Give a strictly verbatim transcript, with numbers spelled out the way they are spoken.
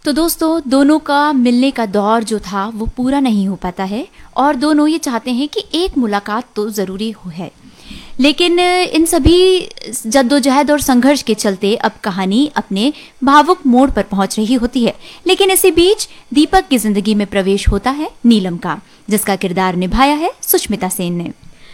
तो दोस्तों, दोनों का मिलने का दौर जो था वो पूरा नहीं हो पाता है और दोनों ये चाहते हैं कि एक मुलाकात तो ज़रूरी हो है। लेकिन इन सभी जद्दोजहद और संघर्ष के चलते अब कहानी अपने भावुक मोड़ पर पहुंच रही होती है। लेकिन इसी बीच दीपक की जिंदगी में प्रवेश होता है नीलम का, जिसका किरदार निभाया है सुष्मिता सेन ने।